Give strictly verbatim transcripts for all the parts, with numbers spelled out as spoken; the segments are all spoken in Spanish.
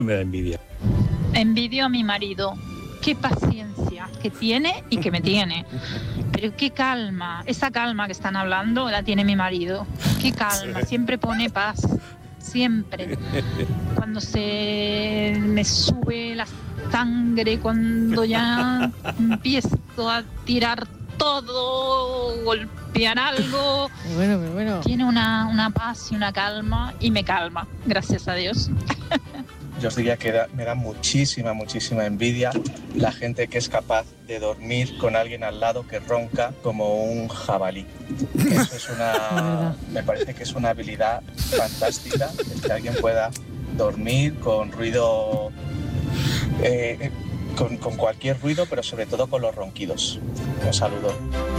Me da envidia. Envidio a mi marido. Qué paciencia que tiene y que me tiene. Pero qué calma. Esa calma que están hablando la tiene mi marido. Qué calma. Siempre pone paz. Siempre. Cuando se me sube la sangre, cuando ya empiezo a tirar todo, golpear algo. Bueno, pero bueno. Tiene una, una paz y una calma y me calma. Gracias a Dios. Yo os diría que da, me da muchísima, muchísima envidia la gente que es capaz de dormir con alguien al lado que ronca como un jabalí. Eso es una, me parece que es una habilidad fantástica, el que alguien pueda dormir con ruido, eh, con, con cualquier ruido, pero sobre todo con los ronquidos. Un saludo.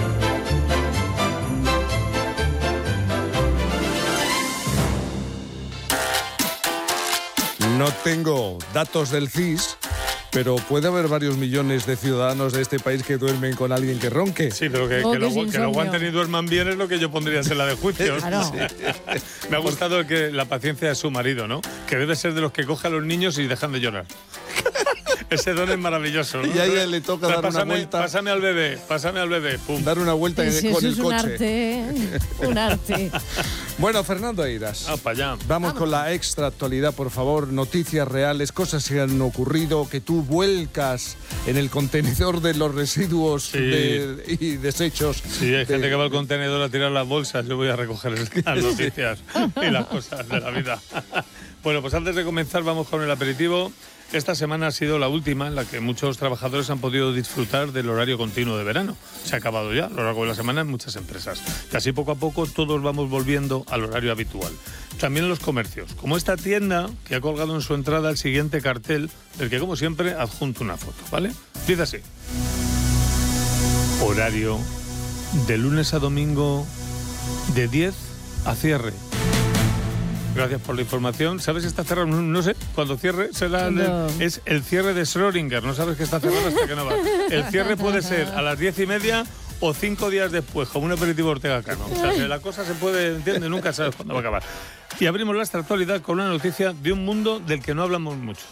No tengo datos del C I S, pero puede haber varios millones de ciudadanos de este país que duermen con alguien que ronque. Sí, pero que, Oh, que, que lo, es que lo insomnio. aguanten y duerman bien es lo que yo pondría en la de juicio. Claro. Me ha gustado que la paciencia de su marido, ¿no? Que debe ser de los que coge a los niños y dejan de llorar. Ese don es maravilloso, ¿no? Y a ella le toca dar pásame, una vuelta. Pásame al bebé, pásame al bebé. Pum. Dar una vuelta Sí, con eso el es un coche. arte, ¿eh? Un arte. Bueno, Fernando Eiras. Ah, para allá. Vamos con la extra actualidad, por favor. Noticias reales, cosas que han ocurrido, que tú vuelcas en el contenedor de los residuos Sí. de- y desechos. Sí, hay de- gente que va al contenedor a tirar las bolsas. Yo voy a recoger las noticias y las cosas de la vida. Bueno, pues antes de comenzar vamos con el aperitivo. Esta semana ha sido la última en la que muchos trabajadores han podido disfrutar del horario continuo de verano. Se ha acabado ya a lo largo de la semana en muchas empresas. Y así poco a poco todos vamos volviendo al horario habitual. También en los comercios, como esta tienda que ha colgado en su entrada el siguiente cartel, del que como siempre adjunto una foto, ¿vale? Dice así. Horario de lunes a domingo de diez a cierre. Gracias por la información. ¿Sabes si está cerrado? No, no sé. Cuando cierre será No. el- es el cierre de Schrödinger. No sabes que está cerrado hasta que no va. El cierre puede ser a las diez y media o cinco días después, como un aperitivo Ortega Cano. O sea, que la cosa se puede, ¿entiendes? Nunca sabes cuándo va a acabar. Y abrimos nuestra actualidad con una noticia de un mundo del que no hablamos mucho.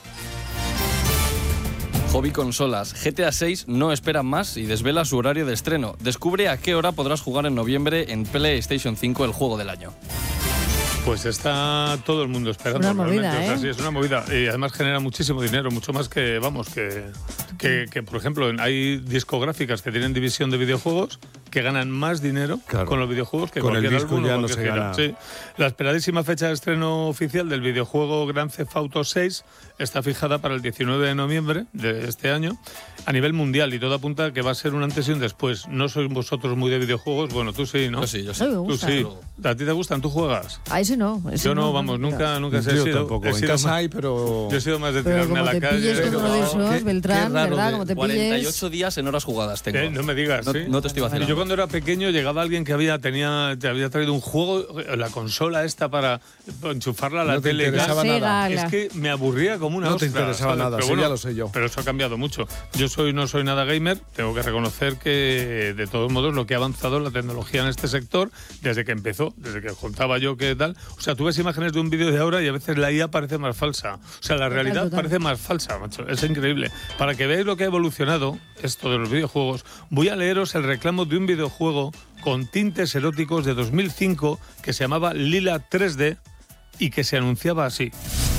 Hobby Consolas. G T A seis no espera más y desvela su horario de estreno. Descubre a qué hora podrás jugar en noviembre en PlayStation cinco el juego del año. Pues está todo el mundo esperando. Es una movida, realmente. O sea, ¿eh? sí, es una movida. Y además genera muchísimo dinero, mucho más que, vamos, que, que, que, por ejemplo, hay discográficas que tienen división de videojuegos que ganan más dinero Claro. con los videojuegos que Con el cualquier disco álbum o ya no cualquier se gira. gana. Sí. La esperadísima fecha de estreno oficial del videojuego Grand Theft Auto seis está fijada para el diecinueve de noviembre de este año a nivel mundial y todo apunta a que va a ser un antes y un después. No sois vosotros muy de videojuegos, bueno, tú sí, ¿no? Yo sí, yo sí. Ay, me Tú gusta. sí. ¿A ti te gustan? ¿Tú juegas? A ese no. Ese Yo no, no, vamos, mira. nunca, nunca se he Yo sido. tampoco. he En sido casa más- hay, pero... Yo he sido más de Pero tirarme a como la te calle. pilles con pero- uno de esos, qué- Beltrán, qué raro ¿verdad? de Como te cuarenta y pilles... ocho días en horas jugadas tengo. Eh, no me digas, No, sí. no te estoy vacilando. Yo cuando era pequeño llegaba alguien que había tenía te había traído un juego, la consola esta para enchufarla a la No te tele. interesaba La nada. Sega, Es la- que me aburría como una No te ostra, interesaba ¿sabes? nada, Pero sí, ya lo sé yo. Pero eso ha cambiado mucho. Yo soy no soy nada gamer, tengo que reconocer que de todos modos lo que ha avanzado la tecnología en este sector desde que empezó, desde que contaba yo que tal. O sea, tú ves imágenes de un vídeo de ahora y a veces la I A parece más falsa. O sea, la Total, realidad total. parece más falsa, macho. Es increíble. Para que veáis lo que ha evolucionado esto de los videojuegos, voy a leeros el reclamo de un videojuego con tintes eróticos de dos mil cinco que se llamaba Lila tres D y que se anunciaba así.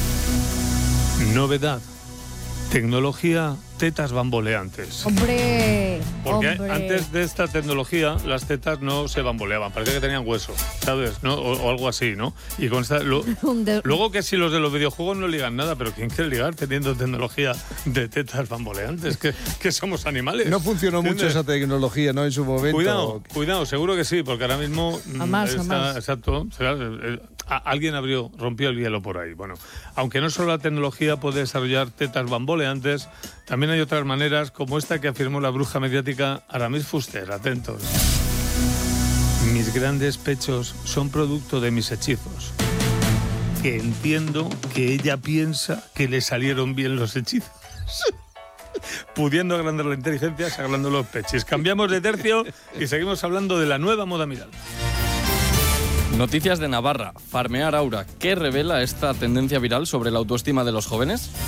Novedad. Tecnología tetas bamboleantes. Hombre, Porque hombre. antes de esta tecnología las tetas no se bamboleaban, parecía que tenían hueso, ¿sabes? ¿No? O, o algo así, ¿no? Y con esta, lo- Un de- luego que si los de los videojuegos no ligan nada, pero ¿quién quiere ligar teniendo tecnología de tetas bamboleantes? Que, que somos animales. No funcionó mucho ¿entiendes? esa tecnología, ¿no? En su momento. Cuidado, cuidado, seguro que sí, porque ahora mismo mm, Jamás, está- jamás. exacto, será, eh, a- alguien abrió, rompió el hielo por ahí. Bueno, aunque no solo la tecnología puede desarrollar tetas bamboleantes, también hay otras maneras como esta que afirmó la bruja mediática Aramis Fuster. Atentos. Mis grandes pechos son producto de mis hechizos. Que entiendo que ella piensa que le salieron bien los hechizos. Pudiendo agrandar la inteligencia, sagrando los pechis. Cambiamos de tercio y seguimos hablando de la nueva moda miral. Noticias de Navarra. Farmear Aura. ¿Qué revela esta tendencia viral sobre la autoestima de los jóvenes?